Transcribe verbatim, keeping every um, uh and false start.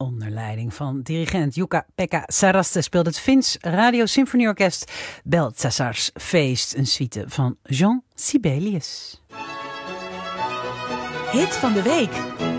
Onder leiding van dirigent Jukka-Pekka Saraste speelt het Fins Radio Symfonieorkest Beltsassars Feest, een suite van Jean Sibelius. Hit van de week.